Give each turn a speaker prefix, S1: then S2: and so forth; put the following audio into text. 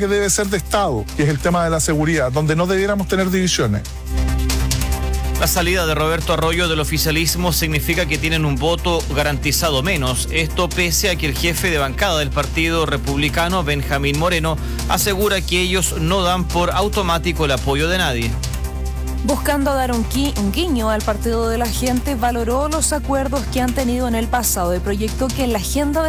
S1: que debe ser de Estado, que es el tema de la seguridad, donde no debiéramos tener divisiones.
S2: La salida de Roberto Arroyo del oficialismo significa que tienen un voto garantizado menos. Esto pese a que el jefe de bancada del Partido Republicano, Benjamín Moreno, asegura que ellos no dan por automático el apoyo de nadie.
S3: Buscando dar un guiño al Partido de la Gente, valoró los acuerdos que han tenido en el pasado y proyectó que en la agenda de